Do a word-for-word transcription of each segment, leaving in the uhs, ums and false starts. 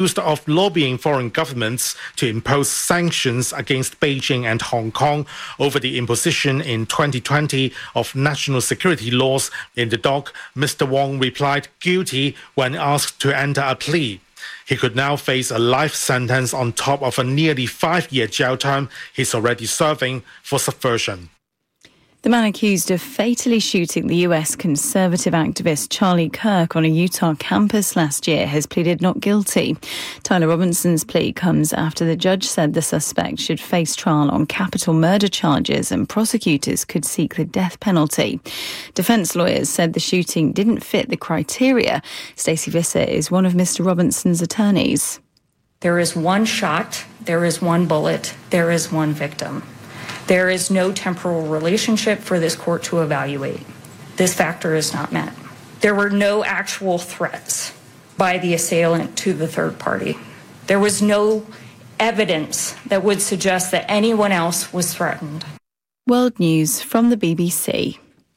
accused of lobbying foreign governments to impose sanctions against Beijing and Hong Kong over the imposition in twenty twenty of national security laws. In the dock, Mister Wong replied guilty when asked to enter a plea. He could now face a life sentence on top of a nearly five-year jail term he's already serving for subversion. The man accused of fatally shooting the U S conservative activist Charlie Kirk on a Utah campus last year has pleaded not guilty. Tyler Robinson's plea comes after the judge said the suspect should face trial on capital murder charges and prosecutors could seek the death penalty. Defence lawyers said the shooting didn't fit the criteria. Stacey Visser is one of Mister Robinson's attorneys. There is one shot, there is one bullet, there is one victim. There is no temporal relationship for this court to evaluate. This factor is not met. There were no actual threats by the assailant to the third party. There was no evidence that would suggest that anyone else was threatened. World News from the B B C.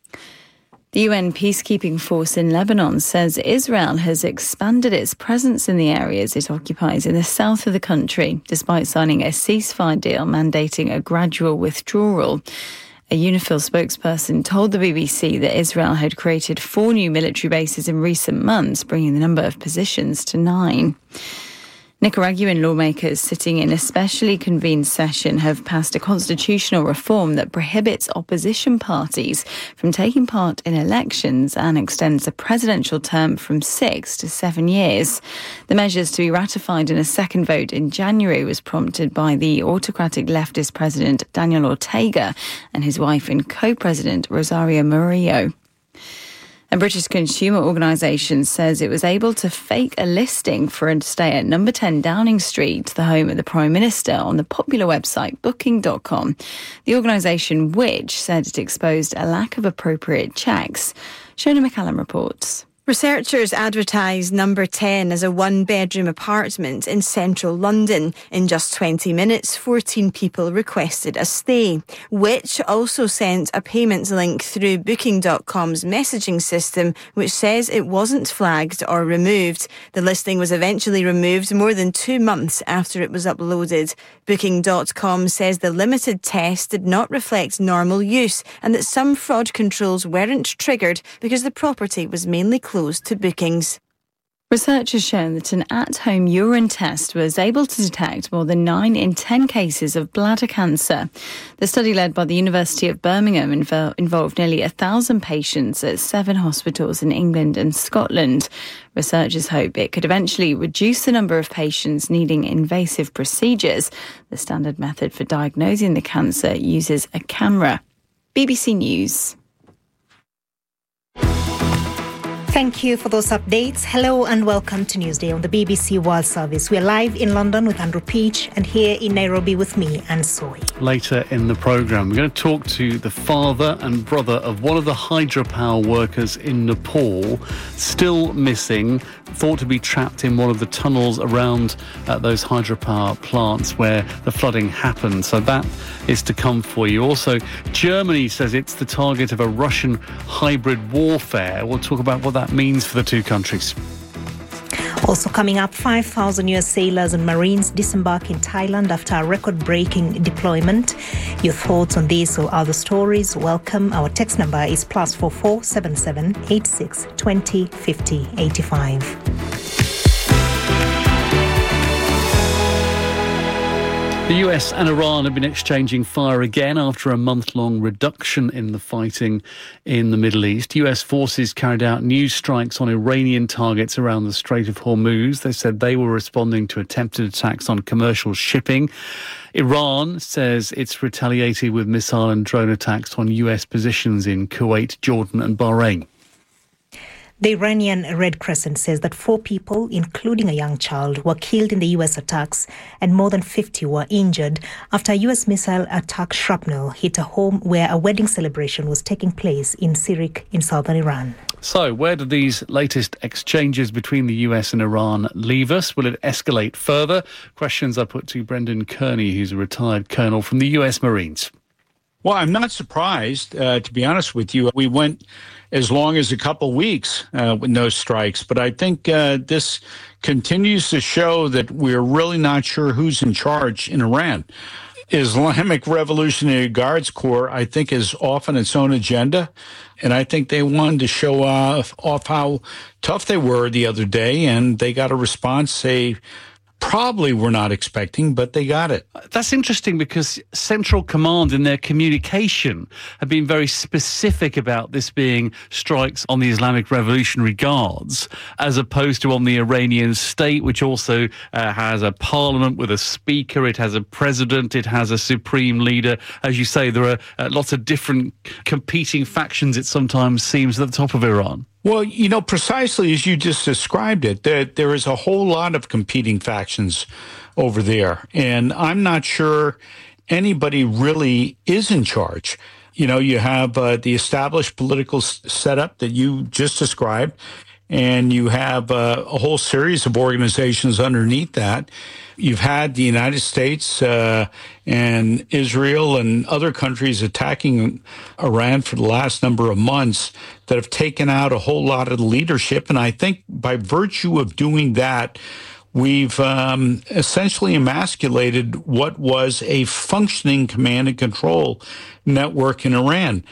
The U N peacekeeping force in Lebanon says Israel has expanded its presence in the areas it occupies in the south of the country, despite signing a ceasefire deal mandating a gradual withdrawal. A UNIFIL spokesperson told the B B C that Israel had created four new military bases in recent months, bringing the number of positions to nine. Nicaraguan lawmakers sitting in a specially convened session have passed a constitutional reform that prohibits opposition parties from taking part in elections and extends the presidential term from six to seven years. The measures to be ratified in a second vote in January was prompted by the autocratic leftist president Daniel Ortega and his wife and co-president Rosario Murillo. A British consumer organisation says it was able to fake a listing for a stay at number ten Downing Street, the home of the Prime Minister, on the popular website booking dot com. The organisation, which said it exposed a lack of appropriate checks. Shona McCallum reports. Researchers advertised number ten as a one-bedroom apartment in central London. In just twenty minutes, fourteen people requested a stay, which also sent a payments link through booking dot com's messaging system, which says it wasn't flagged or removed. The listing was eventually removed more than two months after it was uploaded. booking dot com says the limited test did not reflect normal use and that some fraud controls weren't triggered because the property was mainly closed closed to bookings. Research has shown that an at-home urine test was able to detect more than nine in ten cases of bladder cancer. The study, led by the University of Birmingham, invo- involved nearly a thousand patients at seven hospitals in England and Scotland. Researchers hope it could eventually reduce the number of patients needing invasive procedures. The standard method for diagnosing the cancer uses a camera. B B C News. Thank you for those updates. Hello and welcome to Newsday on the B B C World Service. We're live in London with Andrew Peach and here in Nairobi with me, Anne Soy. Later in the programme, we're going to talk to the father and brother of one of the hydropower workers in Nepal, still missing, thought to be trapped in one of the tunnels around uh, those hydropower plants where the flooding happened. So that is to come for you. Also, Germany says it's the target of a Russian hybrid warfare. We'll talk about what that means for the two countries. Also coming up, five thousand U S sailors and Marines disembark in Thailand after a record-breaking deployment. Your thoughts on these or other stories, welcome. Our text number is plus four four seven seven eight six twenty fifty eighty-five. The U S and Iran have been exchanging fire again after a month-long reduction in the fighting in the Middle East. U S forces carried out new strikes on Iranian targets around the Strait of Hormuz. They said they were responding to attempted attacks on commercial shipping. Iran says it's retaliated with missile and drone attacks on U S positions in Kuwait, Jordan and Bahrain. The Iranian Red Crescent says that four people, including a young child, were killed in the U S attacks and more than fifty were injured after a U S missile attack shrapnel hit a home where a wedding celebration was taking place in Sirik in southern Iran. So, where do these latest exchanges between the U S and Iran leave us? Will it escalate further? Questions I put to Brendan Kearney, who's a retired colonel from the U S Marines. Well, I'm not surprised, uh, to be honest with you. We went as long as a couple weeks uh, with no strikes, but I think uh, this continues to show that we're really not sure who's in charge in Iran. Islamic Revolutionary Guards Corps, I think, is off on its own agenda, and I think they wanted to show off, off how tough they were the other day, and they got a response they probably were not expecting, but they got it. That's interesting because Central Command in their communication have been very specific about this being strikes on the Islamic Revolutionary Guards as opposed to on the Iranian state, which also uh, has a parliament with a speaker, it has a president, it has a supreme leader. As you say, there are uh, lots of different competing factions, it sometimes seems, at the top of Iran. Well, you know, precisely as you just described it, there, there is a whole lot of competing factions over there. And I'm not sure anybody really is in charge. You know, you have uh, the established political s- setup that you just described, and you have uh, a whole series of organizations underneath that. You've had the United States uh, and Israel and other countries attacking Iran for the last number of months that have taken out a whole lot of the leadership. And I think by virtue of doing that, we've um, essentially emasculated what was a functioning command and control network in Iran.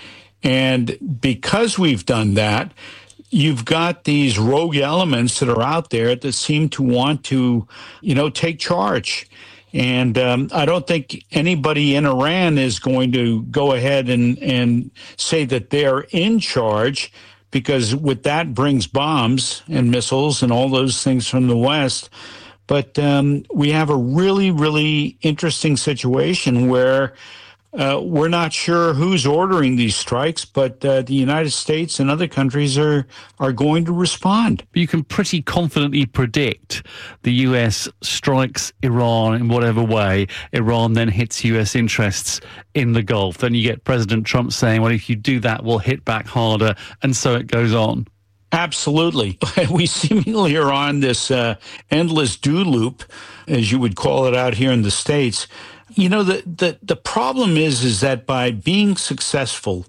And because we've done that, you've got these rogue elements that are out there that seem to want to, you know, take charge. And um, I don't think anybody in Iran is going to go ahead and, and say that they're in charge, because with that brings bombs and missiles and all those things from the West. But um, we have a really, really interesting situation where Uh, we're not sure who's ordering these strikes, but uh, the United States and other countries are are going to respond. But you can pretty confidently predict the U S strikes Iran in whatever way. Iran then hits U S interests in the Gulf. Then you get President Trump saying, well, if you do that, we'll hit back harder. And so it goes on. Absolutely. We seemingly are on this uh, endless do loop, as you would call it out here in the States. You know, the, the, the problem is, is that by being successful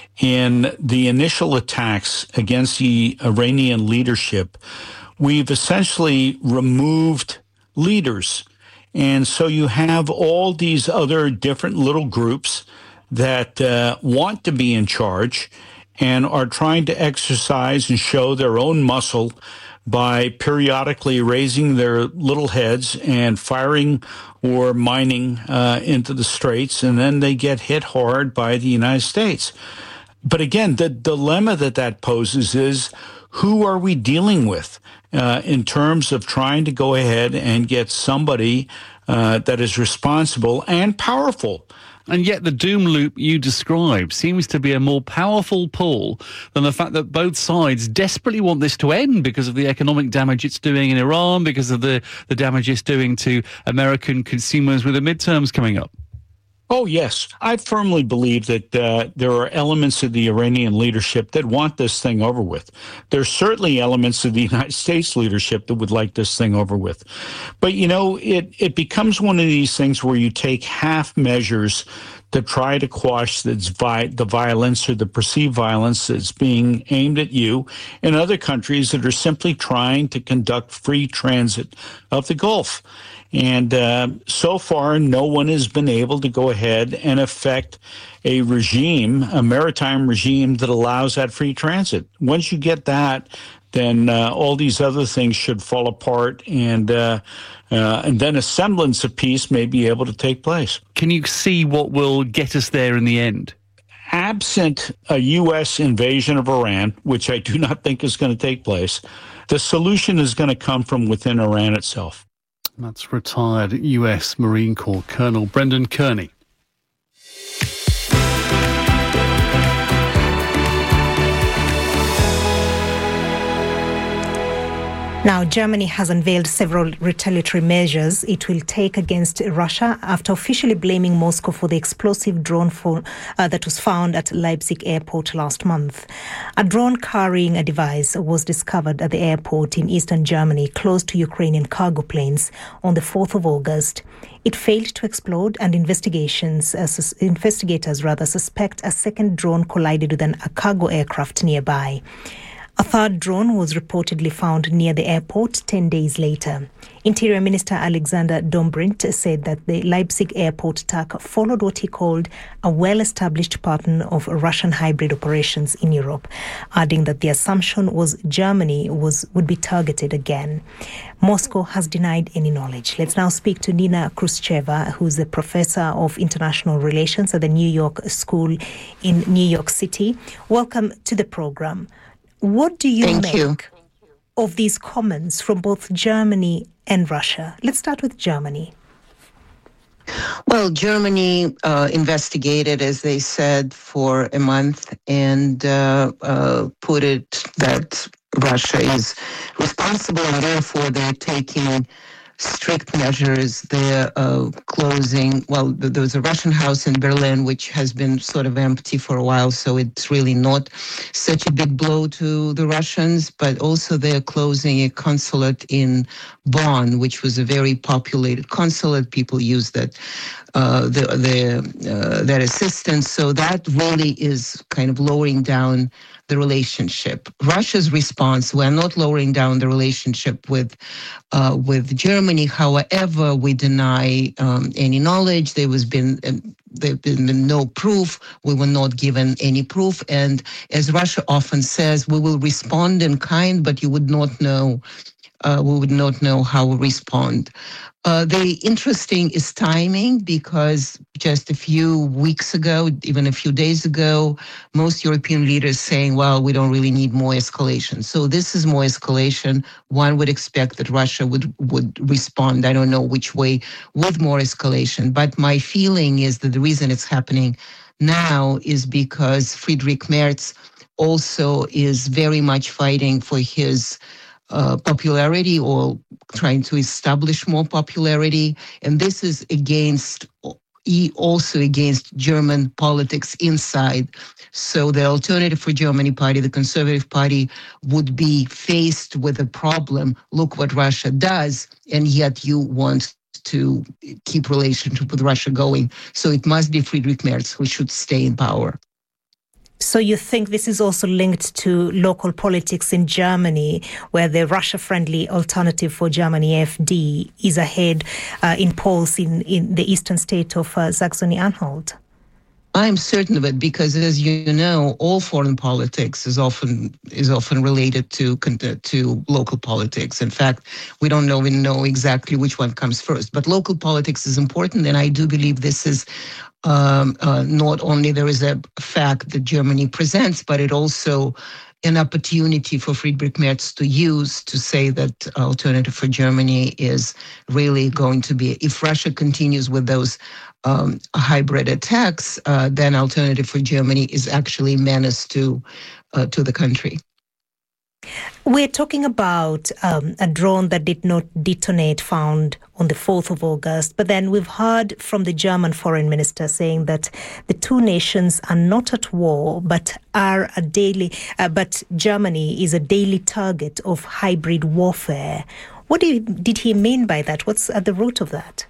in the initial attacks against the Iranian leadership, we've essentially removed leaders. And so you have all these other different little groups that uh, want to be in charge and are trying to exercise and show their own muscle by periodically raising their little heads and firing or mining uh, into the straits, and then they get hit hard by the United States. But again, the dilemma that that poses is, who are we dealing with uh, in terms of trying to go ahead and get somebody uh, that is responsible and powerful? And yet the doom loop you describe seems to be a more powerful pull than the fact that both sides desperately want this to end because of the economic damage it's doing in Iran, because of the, the damage it's doing to American consumers with the midterms coming up. Oh, yes. I firmly believe that uh, there are elements of the Iranian leadership that want this thing over with. There's certainly elements of the United States leadership that would like this thing over with. But, you know, it, it becomes one of these things where you take half measures to try to quash the, the violence or the perceived violence that's being aimed at you in other countries that are simply trying to conduct free transit of the Gulf. And uh, so far, no one has been able to go ahead and effect a regime, a maritime regime that allows that free transit. Once you get that, then uh, all these other things should fall apart, and uh, uh, and then a semblance of peace may be able to take place. Can you see what will get us there in the end? Absent a U S invasion of Iran, which I do not think is going to take place, the solution is going to come from within Iran itself. That's retired U S Marine Corps Colonel Brendan Kearney. Now, Germany has unveiled several retaliatory measures it will take against Russia after officially blaming Moscow for the explosive drone for, uh, that was found at Leipzig airport last month. A drone carrying a device was discovered at the airport in eastern Germany, close to Ukrainian cargo planes, on the fourth of August. It failed to explode, and investigations, uh, sus- investigators rather suspect a second drone collided with an, a cargo aircraft nearby. A third drone was reportedly found near the airport ten days later. Interior Minister Alexander Dobrindt said that the Leipzig airport attack followed what he called a well-established pattern of Russian hybrid operations in Europe, adding that the assumption was Germany was would be targeted again. Moscow has denied any knowledge. Let's now speak to Nina Khrushcheva, who's the professor of international relations at the New York School in New York City. Welcome to the program. What do you Thank make you. of these comments from both Germany and Russia? Let's start with Germany. Well, Germany uh, investigated, as they said, for a month and uh, uh, put it that Russia is responsible, and therefore they're taking strict measures. They're uh, closing, well, there was a Russian house in Berlin, which has been sort of empty for a while, so it's really not such a big blow to the Russians, but also they're closing a consulate in Bonn, which was a very populated consulate. People use that, uh, the, the, uh, that assistance. So that really is kind of lowering down the relationship. Russia's response, we're not lowering down the relationship with uh, with Germany. However, we deny um, any knowledge. There was been uh, there been no proof. We were not given any proof. And as Russia often says, we will respond in kind, but you would not know. Uh, we would not know how we respond. Uh, the interesting is timing, because just a few weeks ago, even a few days ago, most European leaders saying, well, we don't really need more escalation. So this is more escalation. One would expect that Russia would, would respond, I don't know which way, with more escalation. But my feeling is that the reason it's happening now is because Friedrich Merz also is very much fighting for his Uh, popularity, or trying to establish more popularity. And this is against, also against German politics inside. So the Alternative for Germany party, the Conservative Party, would be faced with a problem. Look what Russia does, and yet you want to keep relationship with Russia going. So it must be Friedrich Merz who should stay in power. So you think this is also linked to local politics in Germany, where the Russia-friendly Alternative for Germany, A F D, is ahead uh, in polls in, in the eastern state of uh, Saxony-Anhalt? I'm certain of it, because, as you know, all foreign politics is often is often related to to local politics. In fact, we don't even know exactly which one comes first. But local politics is important, and I do believe this is um, uh, not only there is a fact that Germany presents, but it also an opportunity for Friedrich Merz to use to say that Alternative for Germany is really going to be, if Russia continues with those um, hybrid attacks, uh, then Alternative for Germany is actually a menace to, uh, to the country. We're talking about um, a drone that did not detonate found on the fourth of August. But then we've heard from the German foreign minister saying that the two nations are not at war, but are a daily, uh, but Germany is a daily target of hybrid warfare. What did, did he mean by that? What's at the root of that?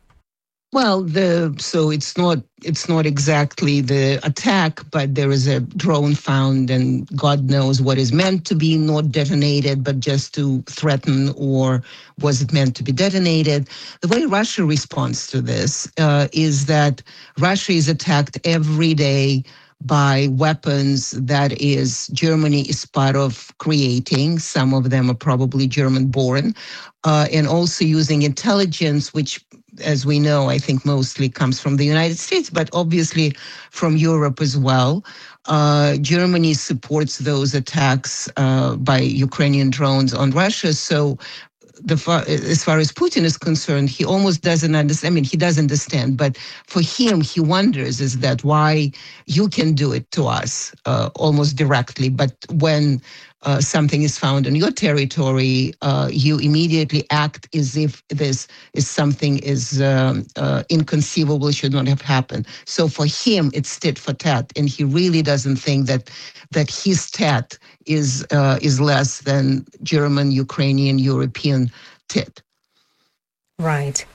Well, the so it's not it's not exactly the attack, but there is a drone found, and God knows what is meant to be not detonated, but just to threaten, or was it meant to be detonated? The way Russia responds to this uh, is that Russia is attacked every day by weapons that is Germany is part of creating. Some of them are probably German-born, uh, and also using intelligence, which, as we know, I think mostly comes from the United States, but obviously from Europe as well. Uh, Germany supports those attacks uh, by Ukrainian drones on Russia. So the far, as far as Putin is concerned, he almost doesn't understand. I mean, he does understand, but for him, he wonders is that why you can do it to us uh, almost directly, but when Uh, something is found on your territory, uh, you immediately act as if this is something is um, uh, inconceivable, should not have happened. So for him, it's tit for tat, and he really doesn't think that that his tat is uh, is less than German, Ukrainian, European tit. Right.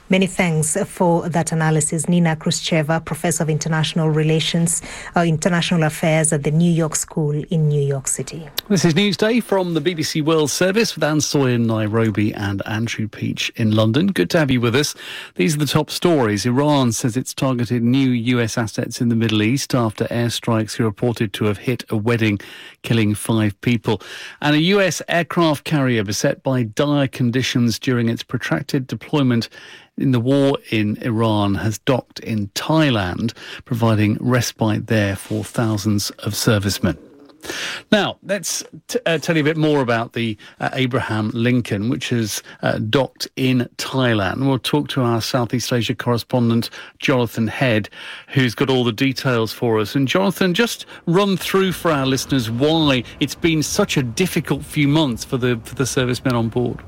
Many thanks for that analysis. Nina Khrushcheva, Professor of International Relations, uh, International Affairs at the New York School in New York City. This is Newsday from the B B C World Service with Anne Sawyer in Nairobi and Andrew Peach in London. Good to have you with us. These are the top stories. Iran says it's targeted new U S assets in the Middle East after airstrikes are reported to have hit a wedding, killing five people. And a U S aircraft carrier beset by dire conditions during its protracted deployment in the war in Iran has docked in Thailand, providing respite there for thousands of servicemen. Now, let's t- uh, tell you a bit more about the uh, Abraham Lincoln, which has uh, docked in Thailand. We'll talk to our Southeast Asia correspondent, Jonathan Head, who's got all the details for us. And Jonathan, just run through for our listeners why it's been such a difficult few months for the for the servicemen on board.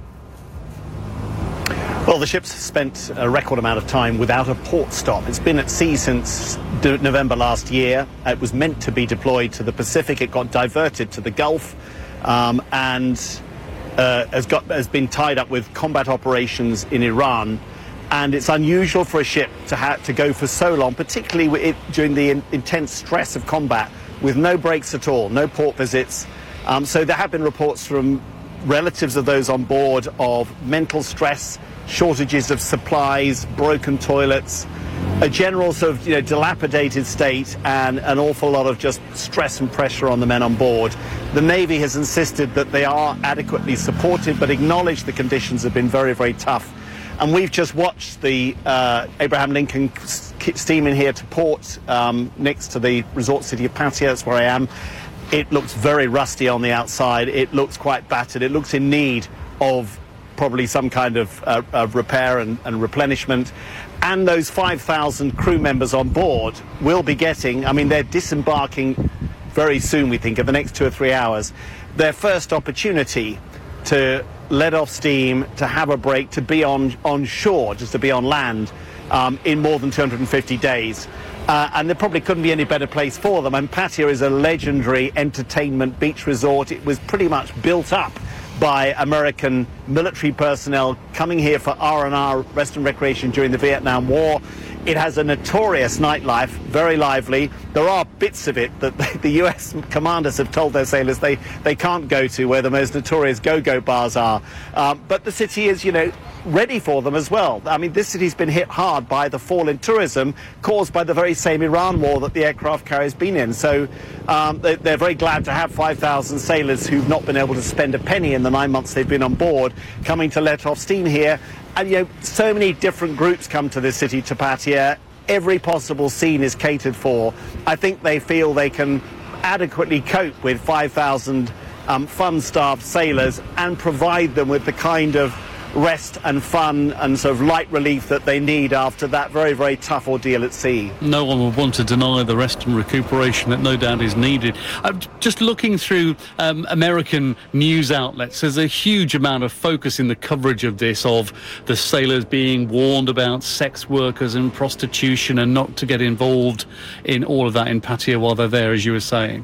Well, the ship's spent a record amount of time without a port stop. It's been at sea since de- November last year. It was meant to be deployed to the Pacific. It got diverted to the Gulf um, and uh, has, got, has been tied up with combat operations in Iran. And it's unusual for a ship to, ha- to go for so long, particularly it, during the in- intense stress of combat, with no breaks at all, no port visits. Um, so there have been reports from relatives of those on board of mental stress, shortages of supplies, broken toilets, a general sort of you know, dilapidated state, and an awful lot of just stress and pressure on the men on board. The Navy has insisted that they are adequately supported, but acknowledged the conditions have been very, very tough. And we've just watched the uh, Abraham Lincoln steam in here to port um, next to the resort city of Pattaya. That's where I am. It looks very rusty on the outside. It looks quite battered. It looks in need of probably some kind of, uh, of repair and, and replenishment. And those five thousand crew members on board will be getting, I mean, they're disembarking very soon, we think, in the next two or three hours, their first opportunity to let off steam, to have a break, to be on, on shore, just to be on land um, in more than two hundred fifty days. Uh, and there probably couldn't be any better place for them. And Pattaya is a legendary entertainment beach resort. It was pretty much built up by American military personnel coming here for R and R, rest and recreation, during the Vietnam War. It has a notorious nightlife, very lively. There are bits of it that the U S commanders have told their sailors they, they can't go to, where the most notorious go-go bars are. Um, but the city is, you know, ready for them as well. I mean, this city's been hit hard by the fall in tourism caused by the very same Iran war that the aircraft carrier's been in. So um, they, they're very glad to have five thousand sailors who've not been able to spend a penny in the nine months they've been on board coming to let off steam here. And, you know, so many different groups come to this city, to Pattaya. Every possible scene is catered for. I think they feel they can adequately cope with five thousand um, fun-starved sailors and provide them with the kind of rest and fun and sort of light relief that they need after that very, very tough ordeal at sea. No one would want to deny the rest and recuperation that no doubt is needed. I'm just looking through um, American news outlets. There's a huge amount of focus in the coverage of this, of the sailors being warned about sex workers and prostitution and not to get involved in all of that in Pattaya while they're there, as you were saying.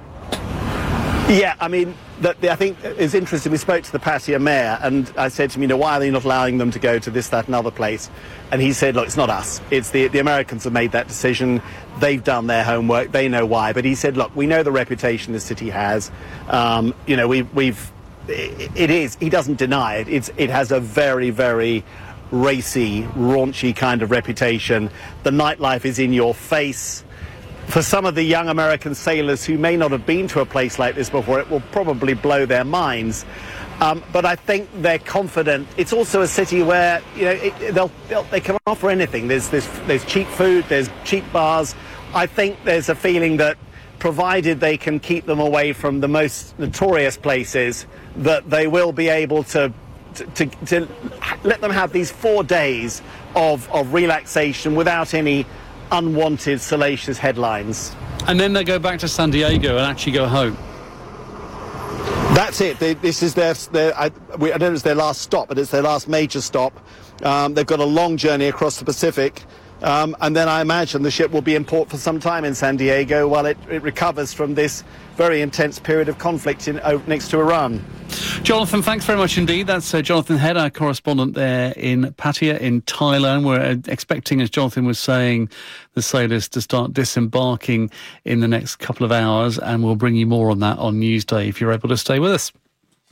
Yeah, I mean, the, the, I think it's interesting. We spoke to the Pattaya mayor, and I said to him, you know, why are they not allowing them to go to this, that, and other place? And he said, look, it's not us. It's the the Americans have made that decision. They've done their homework. They know why. But he said, look, we know the reputation the city has. Um, you know, we, we've. It, it is. He doesn't deny it. It's. It has a very, very racy, raunchy kind of reputation. The nightlife is in your face. For some of the young American sailors who may not have been to a place like this before, it will probably blow their minds. Um, but I think they're confident. It's also a city where, you know, it, they'll, they'll, they can offer anything. There's, there's, there's cheap food, there's cheap bars. I think there's a feeling that, provided they can keep them away from the most notorious places, that they will be able to to, to, to let them have these four days of, of relaxation without any unwanted, salacious headlines. And then they go back to San Diego and actually go home. That's it. They, this is their, their I, we, I don't know if it's their last stop, but it's their last major stop. Um, they've got a long journey across the Pacific. Um, and then I imagine the ship will be in port for some time in San Diego while it, it recovers from this very intense period of conflict in, uh, next to Iran. Jonathan, thanks very much indeed. That's uh, Jonathan Head, our correspondent there in Pattaya in Thailand. We're uh, expecting, as Jonathan was saying, the sailors to start disembarking in the next couple of hours, and we'll bring you more on that on Newsday if you're able to stay with us.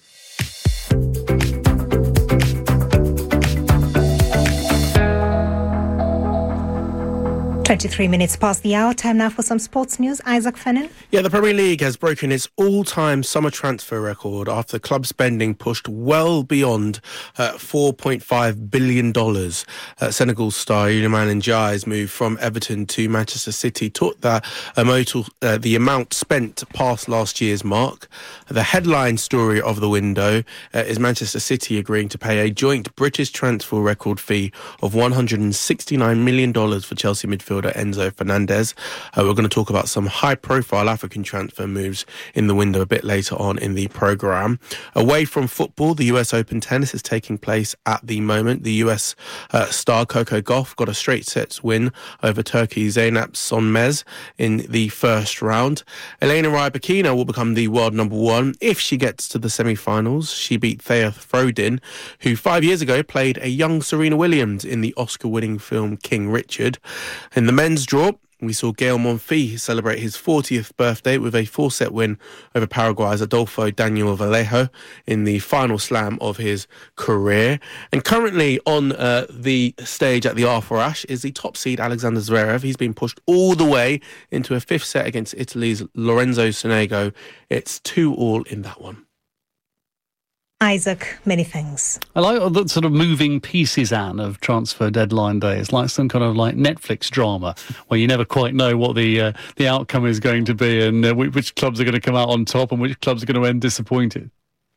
twenty-three minutes past the hour. Time now for some sports news. Isaac Fennin. Yeah, the Premier League has broken its all-time summer transfer record after club spending pushed well beyond uh, four point five billion dollars. Uh, Senegal star Iliman Ndiaye's move from Everton to Manchester City took that emotal, uh, the amount spent past last year's mark. The headline story of the window uh, is Manchester City agreeing to pay a joint British transfer record fee of one hundred sixty-nine million dollars for Chelsea midfielder Enzo Fernandez. Uh, we're going to talk about some high-profile African transfer moves in the window a bit later on in the programme. Away from football, the U S Open tennis is taking place at the moment. The U S uh, star Coco Gauff got a straight sets win over Turkey's Zeynep Sönmez in the first round. Elena Rybakina will become the world number one if she gets to the semi-finals. She beat Thea Frodin, who five years ago played a young Serena Williams in the Oscar-winning film King Richard. In the men's draw, we saw Gael Monfils celebrate his fortieth birthday with a four-set win over Paraguay's Adolfo Daniel Vallejo in the final slam of his career. And currently on uh, the stage at the Arthur Ashe is the top seed Alexander Zverev. He's been pushed all the way into a fifth set against Italy's Lorenzo Sonego. It's two all in that one. Isaac, many thanks. I like the sort of moving pieces, Anne, of transfer deadline day. It's like some kind of like Netflix drama where you never quite know what the uh, the outcome is going to be and uh, which clubs are going to come out on top and which clubs are going to end disappointed.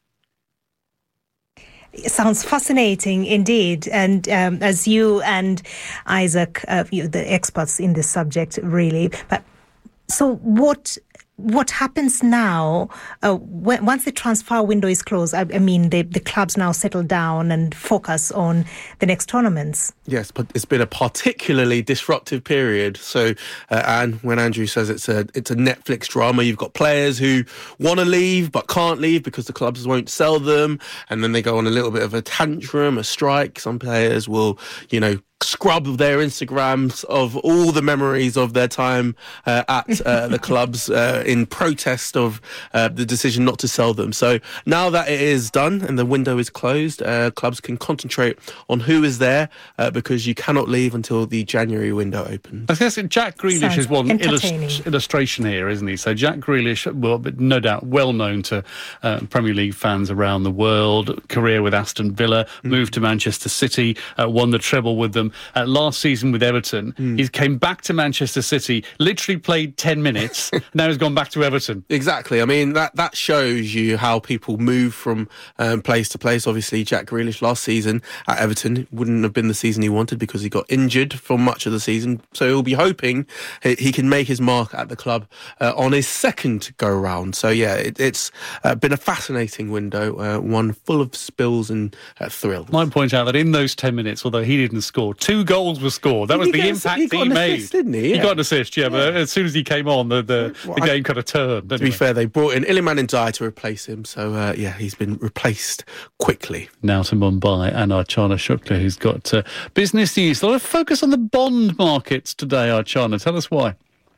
It sounds fascinating indeed. And um, as you and Isaac, uh, you, the experts in this subject, really. But so what... What happens now, uh, when, once the transfer window is closed, I, I mean, the, the clubs now settle down and focus on the next tournaments? Yes, but it's been a particularly disruptive period. So, uh, Anne, when Andrew says it's a it's a Netflix drama, you've got players who want to leave but can't leave because the clubs won't sell them. And then they go on a little bit of a tantrum, a strike. Some players will, you know, scrub their Instagrams of all the memories of their time uh, at uh, the clubs uh, in protest of uh, the decision not to sell them. So now that it is done and the window is closed, uh, clubs can concentrate on who is there uh, because you cannot leave until the January window opens. I guess Jack Grealish Sounds is one entertaining. illust- illustration here, isn't he? So Jack Grealish, well, but no doubt well known to uh, Premier League fans around the world, career with Aston Villa, mm. moved to Manchester City, uh, won the treble with them. Uh, last season with Everton, mm. he came back to Manchester City, literally played ten minutes, now he's gone back to Everton. Exactly. I mean, that, that shows you how people move from um, place to place. Obviously, Jack Grealish last season at Everton wouldn't have been the season he wanted because he got injured for much of the season. So he'll be hoping he can make his mark at the club uh, on his second go-round. So, yeah, it, it's uh, been a fascinating window, uh, one full of spills and uh, thrills. I might point out that in those ten minutes, although he didn't score, two goals were scored. That was he the gets, impact he, got he an made. Assist, didn't he? Yeah. He got an assist, yeah, yeah, but as soon as he came on, the, the, well, the game I, kind of turned. To be fair, they brought in Iliman Ndiaye to replace him, so uh, yeah, he's been replaced quickly. Now to Mumbai and Archana Shukla, who's got uh, business news. A lot of focus on the bond markets today, Archana. Tell us why.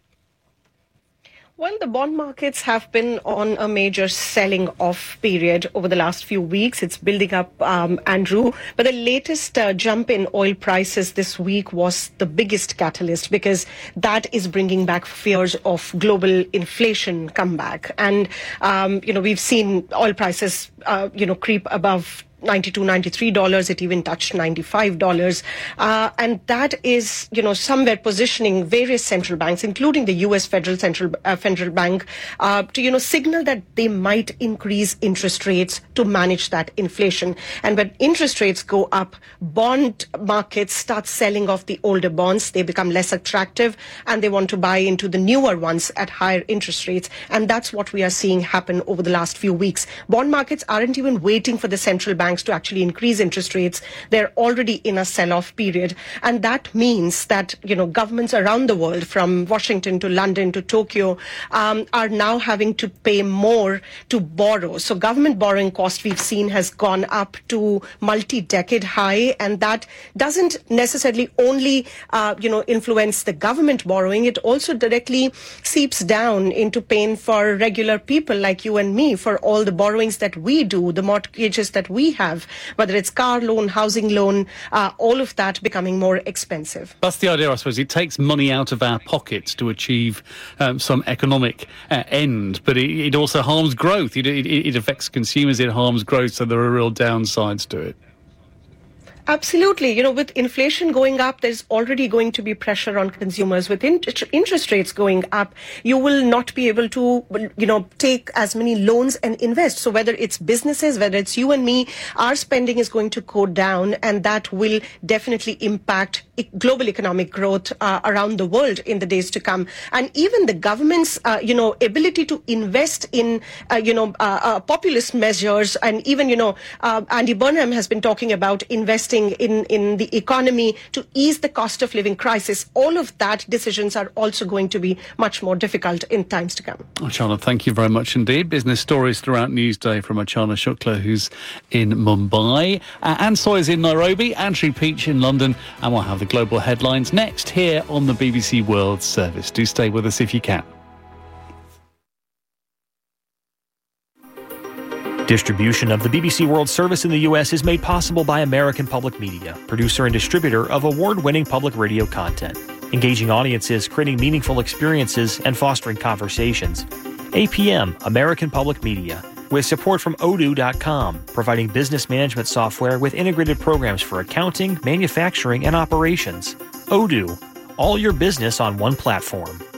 Well, the bond markets have been on a major selling off period over the last few weeks. It's building up, um, Andrew. But the latest uh, jump in oil prices this week was the biggest catalyst because that is bringing back fears of global inflation comeback. And, um, you know, we've seen oil prices, uh, you know, creep above ninety-two, ninety-three dollars. It even touched ninety-five dollars. Uh, and that is, you know, somewhere positioning various central banks, including the U S Federal Central uh, Federal Bank, uh, to, you know, signal that they might increase interest rates to manage that inflation. And when interest rates go up, bond markets start selling off the older bonds. They become less attractive and they want to buy into the newer ones at higher interest rates. And that's what we are seeing happen over the last few weeks. Bond markets aren't even waiting for the central bank banks to actually increase interest rates. They're already in a sell-off period. And that means that, you know, governments around the world, from Washington to London to Tokyo, um, are now having to pay more to borrow. So government borrowing cost we've seen has gone up to multi-decade high, and that doesn't necessarily only, uh, you know, influence the government borrowing. It also directly seeps down into pain for regular people like you and me, for all the borrowings that we do, the mortgages that we have, whether it's car loan, housing loan, uh, all of that becoming more expensive. That's the idea, I suppose. It takes money out of our pockets to achieve um, some economic uh, end, but it, it also harms growth. It, it, it affects consumers, it harms growth, so there are real downsides to it. Absolutely. You know, with inflation going up, there's already going to be pressure on consumers. With in- interest rates going up, you will not be able to, you know, take as many loans and invest. So whether it's businesses, whether it's you and me, our spending is going to go down, and that will definitely impact global economic growth uh, around the world in the days to come. And even the government's, uh, you know, ability to invest in, uh, you know, uh, uh, populist measures, and even, you know, uh, Andy Burnham has been talking about investing in, in the economy to ease the cost of living crisis. All of that decisions are also going to be much more difficult in times to come. Achana, thank you very much indeed. Business stories throughout Newsday from Achana Shukla, who's in Mumbai. Uh, Anne Sawyer's in Nairobi, Andrew Peach in London, and we'll have the global headlines next here on the B B C World Service. Do stay with us if you can. Distribution of the B B C World Service in the U S is made possible by American Public Media, producer and distributor of award-winning public radio content, engaging audiences, creating meaningful experiences, and fostering conversations. A P M, American Public Media, with support from Odoo dot com, providing business management software with integrated programs for accounting, manufacturing, and operations. Odoo, all your business on one platform.